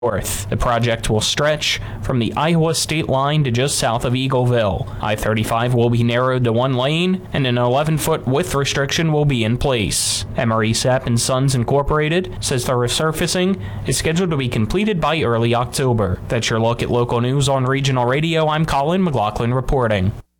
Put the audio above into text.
north. The project will stretch from the Iowa state line to just south of Eagleville. I-35 will be narrowed to one lane, and an 11-foot width restriction will be in place. Emery Sapp & Sons Incorporated says the resurfacing is scheduled to be completed by early October. That's your look at local news on Regional Radio. I'm Colin McLaughlin reporting.